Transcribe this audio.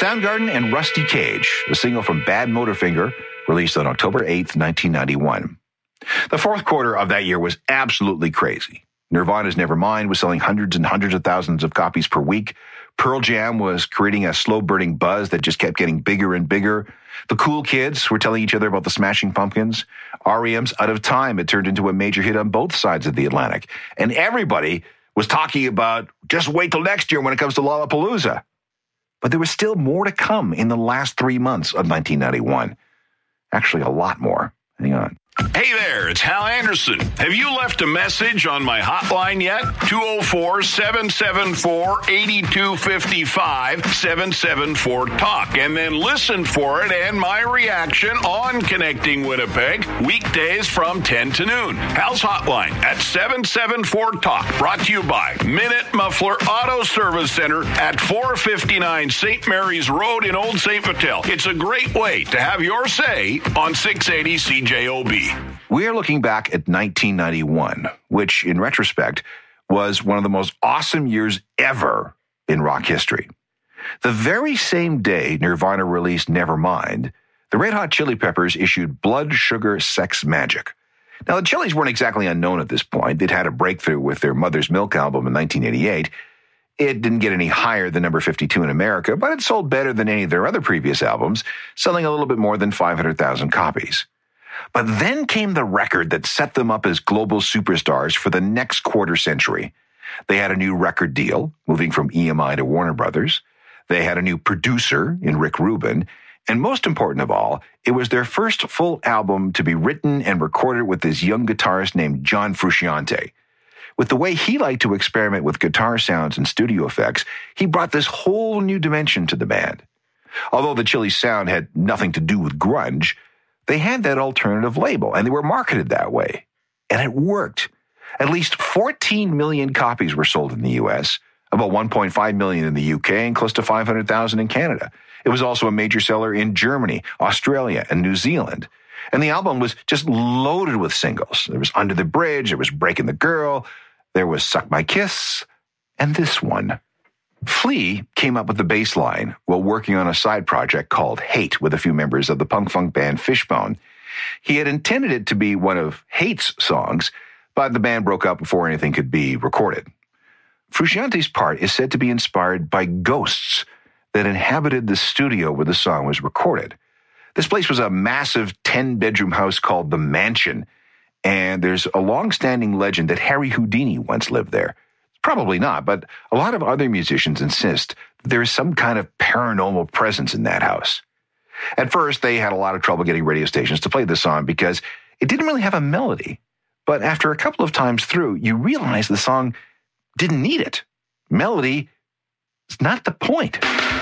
Soundgarden and Rusty Cage, a single from Bad Motorfinger, released on October 8th, 1991. The fourth quarter of that year was absolutely crazy. Nirvana's Nevermind was selling hundreds and hundreds of thousands of copies per week. Pearl Jam was creating a slow-burning buzz that just kept getting bigger and bigger. The cool kids were telling each other about the Smashing Pumpkins. R.E.M's Out of Time had turned into a major hit on both sides of the Atlantic. And everybody was talking about, just wait till next year when it comes to Lollapalooza. But there was still more to come in the last 3 months of 1991. Actually, a lot more. Hang on. Hey there, it's Hal Anderson. Have you left a message on my hotline yet? 204-774-8255, 774-TALK. And then listen for it and my reaction on Connecting Winnipeg, weekdays from 10 to noon. Hal's hotline at 774-TALK, brought to you by Minute Muffler Auto Service Center at 459 St. Mary's Road in Old St. Vital. It's a great way to have your say on 680 CJOB. We are looking back at 1991, which, in retrospect, was one of the most awesome years ever in rock history. The very same day Nirvana released Nevermind, the Red Hot Chili Peppers issued Blood, Sugar, Sex, Magic. Now, the Chili's weren't exactly unknown at this point. They'd had a breakthrough with their Mother's Milk album in 1988. It didn't get any higher than number 52 in America, but it sold better than any of their other previous albums, selling a little bit more than 500,000 copies. But then came the record that set them up as global superstars for the next quarter century. They had a new record deal, moving from EMI to Warner Brothers. They had a new producer in Rick Rubin. And most important of all, it was their first full album to be written and recorded with this young guitarist named John Frusciante. With the way he liked to experiment with guitar sounds and studio effects, he brought this whole new dimension to the band. Although the Chili's sound had nothing to do with grunge, they had that alternative label, and they were marketed that way. And it worked. At least 14 million copies were sold in the U.S., about 1.5 million in the U.K., and close to 500,000 in Canada. It was also a major seller in Germany, Australia, and New Zealand. And the album was just loaded with singles. There was Under the Bridge, there was Breaking the Girl, there was Suck My Kiss, and this one. Flea came up with the bass line while working on a side project called Hate with a few members of the punk-funk band Fishbone. He had intended it to be one of Hate's songs, but the band broke up before anything could be recorded. Frusciante's part is said to be inspired by ghosts that inhabited the studio where the song was recorded. This place was a massive 10-bedroom house called The Mansion, and there's a long-standing legend that Harry Houdini once lived there. Probably not, but a lot of other musicians insist that there is some kind of paranormal presence in that house. At first, they had a lot of trouble getting radio stations to play this song because it didn't really have a melody. But after a couple of times through, you realize the song didn't need it. Melody is not the point.